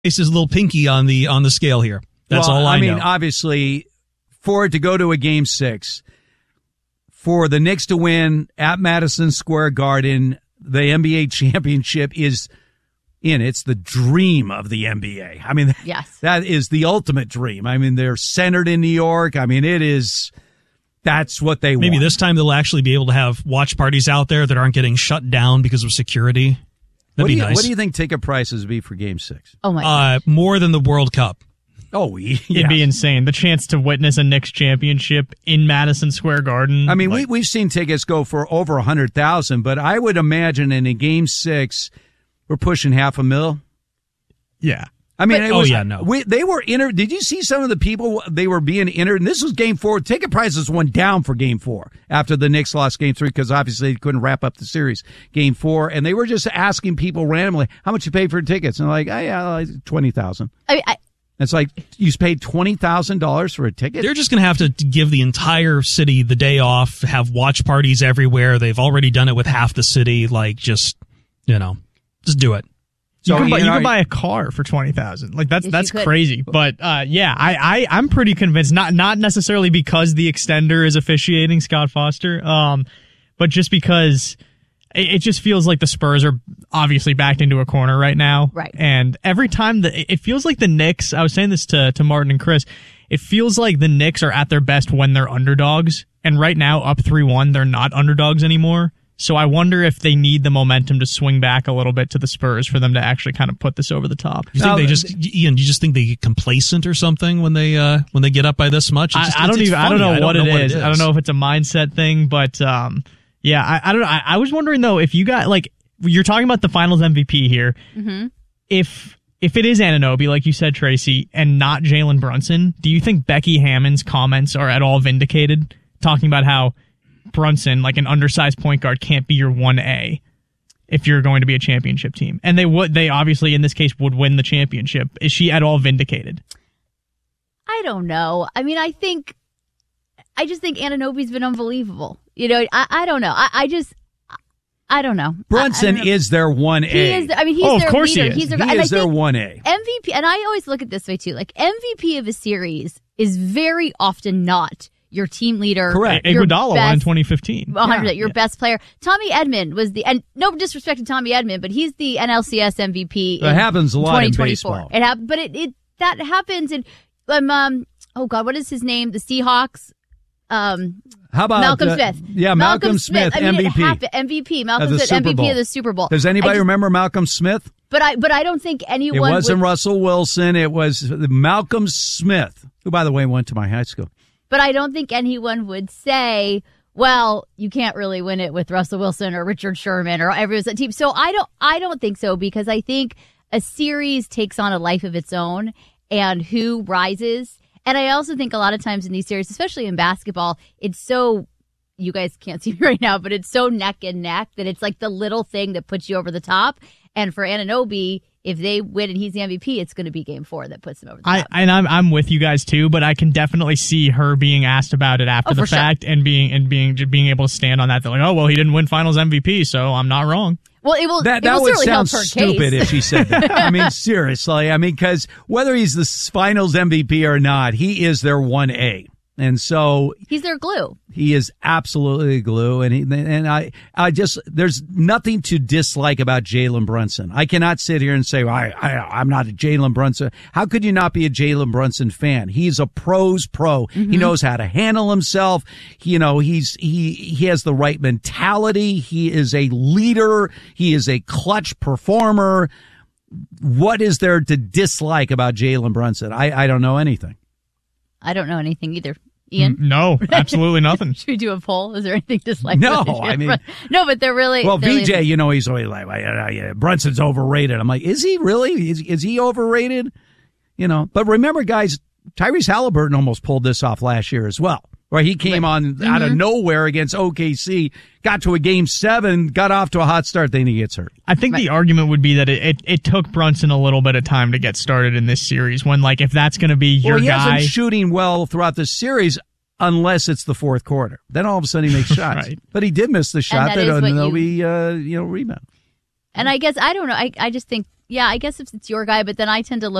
His little pinky on the scale here. That's all I know. Obviously, for it to go to a Game 6, for the Knicks to win at Madison Square Garden, the NBA championship is it's the dream of the NBA. I mean, yes, that is the ultimate dream. I mean, they're centered in New York. I mean, that's what they want. Maybe this time they'll actually be able to have watch parties out there that aren't getting shut down because of security. That'd be nice. What do you think ticket prices would be for Game 6? Oh, my God. More than the World Cup. Oh, yeah. It'd be insane. The chance to witness a Knicks championship in Madison Square Garden. I mean, we've seen tickets go for over 100,000, but I would imagine in a Game 6, we're pushing $500,000. Yeah. I mean, they were entered. Did you see some of the people they were being entered? And this was Game 4. Ticket prices went down for Game 4 after the Knicks lost Game 3 because obviously they couldn't wrap up the series. Game 4, and they were just asking people randomly how much you paid for tickets, and they're like, $20,000. It's like you paid $20,000 for a ticket. They're just going to have to give the entire city the day off, have watch parties everywhere. They've already done it with half the city. Like, just do it. So you can buy a car for $20,000. Like that's crazy. But I'm pretty convinced. Not necessarily because the extender is officiating, Scott Foster, but just because it just feels like the Spurs are obviously backed into a corner right now. Right. And every time it feels like the Knicks. I was saying this to Martin and Chris. It feels like the Knicks are at their best when they're underdogs, and right now up 3-1, they're not underdogs anymore. So I wonder if they need the momentum to swing back a little bit to the Spurs for them to actually kind of put this over the top. You think Ian, you just think they get complacent or something when they get up by this much? I don't know what it is. I don't know if it's a mindset thing, but I don't know. I was wondering though, if you got you're talking about the Finals MVP here. Mm-hmm. If it is Anunoby, like you said, Tracy, and not Jalen Brunson, do you think Becky Hammond's comments are at all vindicated? Talking about how Brunson, like an undersized point guard, can't be your 1A if you're going to be a championship team. And they obviously in this case would win the championship. Is she at all vindicated? I don't know. I mean, I just think Anunoby's been unbelievable. I don't know. I don't know. Brunson is their 1A. He is. I mean, he's their of course leader. He is. He is their 1A. MVP, and I always look at it this way too. Like MVP of a series is very often not your team leader. Correct. Iguodala won in 2015. 100%. Your best player. Tommy Edmond was and no disrespect to Tommy Edmond, but he's the NLCS MVP. It happens a lot in baseball. But that happens in oh God, what is his name? The Seahawks. How about Malcolm Smith? Yeah, Malcolm Smith, MVP. MVP. Malcolm Smith, MVP of the Super Bowl. Does anybody remember Malcolm Smith? But I don't think anyone. It wasn't Russell Wilson. It was Malcolm Smith, who, by the way, went to my high school. But I don't think anyone would say, well, you can't really win it with Russell Wilson or Richard Sherman or everyone's team. So I don't think so, because I think a series takes on a life of its own, and who rises. And I also think a lot of times in these series, especially in basketball, it's so, you guys can't see me right now, but it's so neck and neck that it's like the little thing that puts you over the top. And for Anunoby, if they win and he's the MVP, it's going to be Game 4 that puts him over the top. I'm with you guys too, but I can definitely see her being asked about it after the fact, and being able to stand on that. They're like, oh well, he didn't win Finals MVP, so I'm not wrong. Well, it will. That would sound stupid if she said that. I mean, seriously. I mean, because whether he's the Finals MVP or not, he is their 1A. And so he's their glue. He is absolutely glue, and I just, there's nothing to dislike about Jalen Brunson. I cannot sit here and say I'm not a Jalen Brunson. How could you not be a Jalen Brunson fan? He's a pro's pro. Mm-hmm. He knows how to handle himself. He has the right mentality. He is a leader. He is a clutch performer. What is there to dislike about Jalen Brunson? I don't know anything. I don't know anything either. Ian? No, absolutely nothing. Should we do a poll? Is there anything disliked? No, I mean, no, but they're really. Well, VJ, he's always like, Brunson's overrated. I'm like, is he really? Is he overrated? But remember, guys, Tyrese Halliburton almost pulled this off last year as well, where he came on out of nowhere against OKC, got to a Game 7, got off to a hot start, then he gets hurt. I think the argument would be that it took Brunson a little bit of time to get started in this series, when, like, if that's going to be your guy. He hasn't shooting well throughout the series unless it's the fourth quarter. Then all of a sudden he makes shots. Right. But he did miss the shot that Anunoby rebound. And I guess, I don't know, I just think, yeah, I guess if it's your guy, but then I tend to look